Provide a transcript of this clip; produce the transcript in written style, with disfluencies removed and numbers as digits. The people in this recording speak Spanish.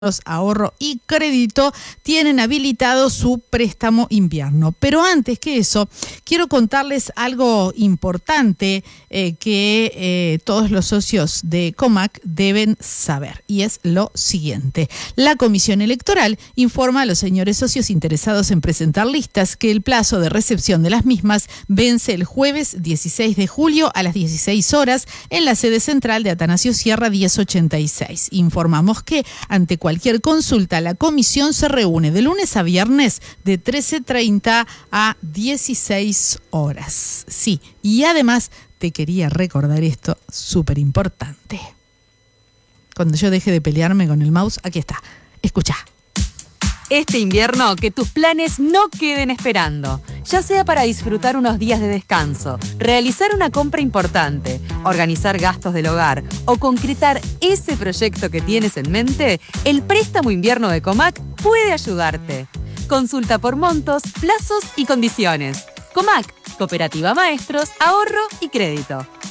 Ahorro y Crédito tienen habilitado su préstamo invierno. Pero antes que eso, quiero contarles algo importante que todos los socios de Comac deben saber, y es lo siguiente. La Comisión Electoral informa a los señores socios interesados en presentar listas que el plazo de recepción de las mismas vence el jueves 16 de julio a las 16 horas en la sede central de Atanasio Sierra 1086. Informamos que ante cualquier consulta, la comisión se reúne de lunes a viernes de 13:30 a 16 horas. Sí, y además te quería recordar esto súper importante. Cuando yo deje de pelearme con el mouse, aquí está. Escuchá. Este invierno, que tus planes no queden esperando. Ya sea para disfrutar unos días de descanso, realizar una compra importante, organizar gastos del hogar o concretar ese proyecto que tienes en mente, el préstamo invierno de Comac puede ayudarte. Consulta por montos, plazos y condiciones. Comac, Cooperativa Maestros, Ahorro y Crédito.